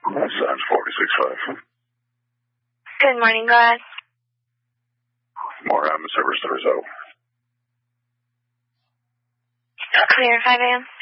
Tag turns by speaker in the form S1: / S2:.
S1: Signs 46.5.
S2: Good morning, go ahead.
S1: More service to Rizzo.
S2: Clear, 5 a.m.